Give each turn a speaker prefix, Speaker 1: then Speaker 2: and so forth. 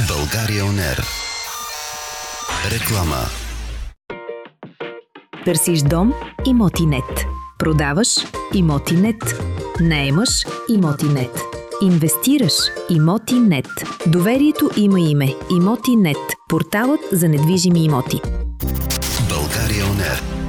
Speaker 1: България ОНЕР. Реклама.
Speaker 2: Търсиш дом? Имотинет. Продаваш? Имотинет. Наемаш? Имотинет. Инвестираш? Имотинет. Доверието има име. Имотинет. Порталът за недвижими имоти.
Speaker 1: България ОНЕР.